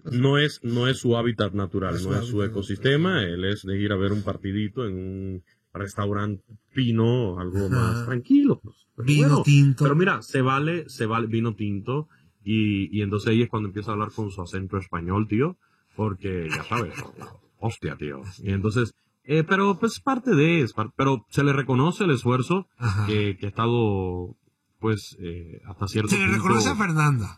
No es su hábitat natural, no es su ecosistema. Él es de ir a ver un partidito en un restaurante fino, algo más tranquilo. Pues. Vino tinto. Pero mira, se vale vino tinto. Y entonces ahí es cuando empieza a hablar con su acento español, tío. Porque, ya sabes, hostia, tío. Y entonces, pero pues pero se le reconoce el esfuerzo que ha estado, pues, hasta cierto punto. Se le reconoce a Fernanda.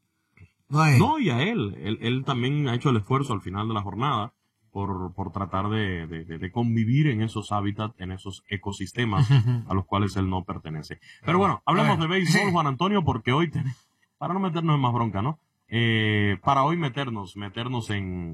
No, y a él. Él también ha hecho el esfuerzo al final de la jornada por tratar de convivir en esos hábitats, en esos ecosistemas a los cuales él no pertenece. Pero bueno, hablemos de béisbol, Juan Antonio, porque hoy, para no meternos en más bronca, ¿no? Para hoy meternos en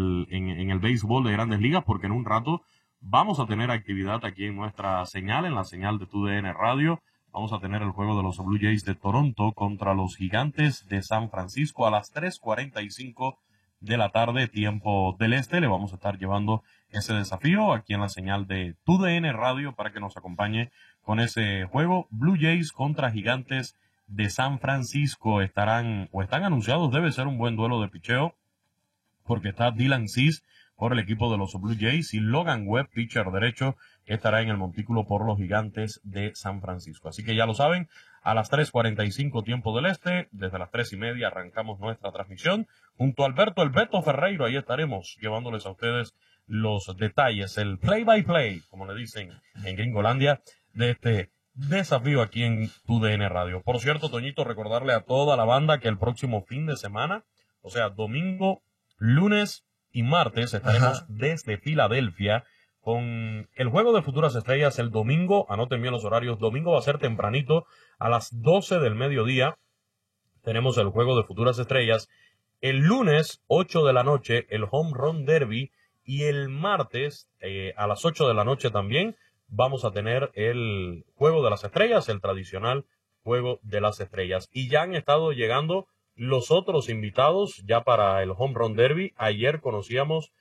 el béisbol de Grandes Ligas, porque en un rato vamos a tener actividad aquí en nuestra señal, en la señal de TUDN Radio. Vamos a tener el juego de los Blue Jays de Toronto contra los Gigantes de San Francisco a las 3:45 de la tarde, tiempo del este. Le vamos a estar llevando ese desafío aquí en la señal de TUDN Radio para que nos acompañe con ese juego. Blue Jays contra Gigantes de San Francisco están anunciados. Debe ser un buen duelo de picheo porque está Dylan Cease por el equipo de los Blue Jays y Logan Webb, pitcher derecho, que estará en el montículo por los Gigantes de San Francisco. Así que ya lo saben, a las 3:45 tiempo del este, desde las 3:30 arrancamos nuestra transmisión junto a Alberto El Beto Ferreiro. Ahí estaremos llevándoles a ustedes los detalles, el play-by-play, como le dicen en Gringolandia, de este desafío aquí en TUDN Radio. Por cierto, Toñito, recordarle a toda la banda que el próximo fin de semana, o sea, domingo, lunes y martes, estaremos desde Filadelfia con el juego de Futuras Estrellas el domingo. Anoten bien los horarios. Domingo va a ser tempranito, a las 12 del mediodía. Tenemos el juego de Futuras Estrellas. El lunes, 8 de la noche, el Home Run Derby. Y el martes, a las 8 de la noche también, vamos a tener el Juego de las Estrellas, el tradicional Juego de las Estrellas. Y ya han estado llegando los otros invitados ya para el Home Run Derby. Ayer conocíamos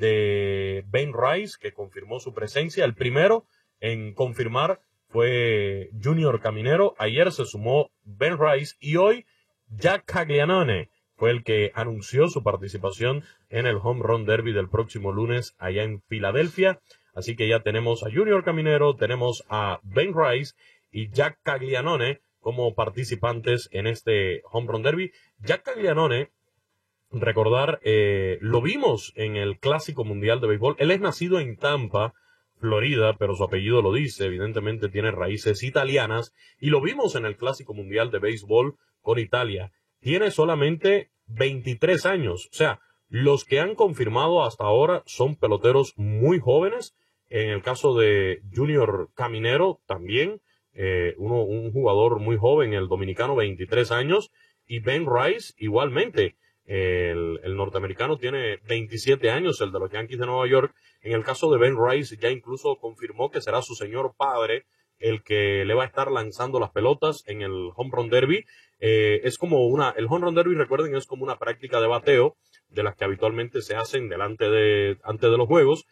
de Ben Rice, que confirmó su presencia. El primero en confirmar fue Junior Caminero. Ayer se sumó Ben Rice y hoy Jack Caglianone fue el que anunció su participación en el Home Run Derby del próximo lunes allá en Filadelfia. Así que ya tenemos a Junior Caminero, tenemos a Ben Rice y Jack Caglianone como participantes en este Home Run Derby. Jack Caglianone, recordar, lo vimos en el Clásico Mundial de Béisbol. Él es nacido en Tampa, Florida, pero su apellido lo dice, evidentemente tiene raíces italianas, y lo vimos en el Clásico Mundial de Béisbol con Italia. Tiene solamente 23 años, o sea, los que han confirmado hasta ahora son peloteros muy jóvenes. En el caso de Junior Caminero también, un jugador muy joven, el dominicano, 23 años, y Ben Rice igualmente. El norteamericano tiene 27 años, el de los Yankees de Nueva York. En el caso de Ben Rice ya incluso confirmó que será su señor padre el que le va a estar lanzando las pelotas en el Home Run Derby. Es como el Home Run Derby, recuerden, es como una práctica de bateo de las que habitualmente se hacen antes de los juegos,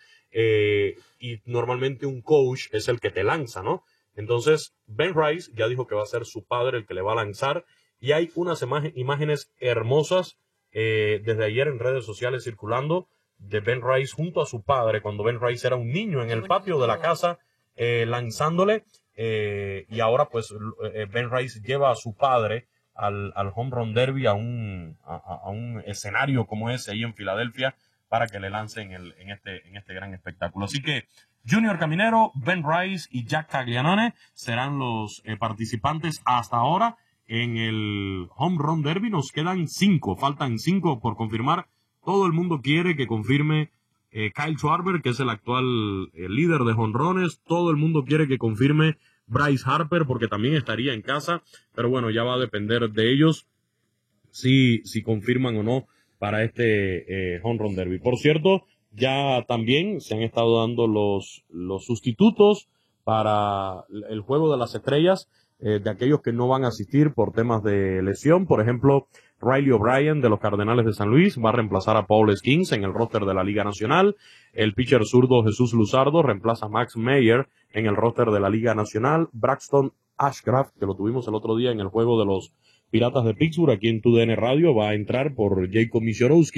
y normalmente un coach es el que te lanza, ¿no? Entonces Ben Rice ya dijo que va a ser su padre el que le va a lanzar, y hay unas imágenes hermosas desde ayer en redes sociales circulando de Ben Rice junto a su padre cuando Ben Rice era un niño en el patio de la casa lanzándole, y ahora pues Ben Rice lleva a su padre al Home Run Derby, a un escenario como ese ahí en Filadelfia para que le lancen en este gran espectáculo. Así que Junior Caminero, Ben Rice y Jack Caglianone serán los participantes hasta ahora en el Home Run Derby. Nos quedan 5, faltan 5 por confirmar. Todo el mundo quiere que confirme Kyle Schwarber, que es el actual líder de jonrones. Todo el mundo quiere que confirme Bryce Harper, porque también estaría en casa. Pero bueno, ya va a depender de ellos si confirman o no para este Home Run Derby. Por cierto, ya también se han estado dando los sustitutos para el Juego de las Estrellas, de aquellos que no van a asistir por temas de lesión. Por ejemplo, Riley O'Brien de los Cardenales de San Luis va a reemplazar a Paul Skeens en el roster de la Liga Nacional. El pitcher zurdo Jesús Luzardo reemplaza a Max Meyer en el roster de la Liga Nacional. Braxton Ashcraft, que lo tuvimos el otro día en el juego de los Piratas de Pittsburgh aquí en TUDN Radio, va a entrar por Jacob Misiorowski.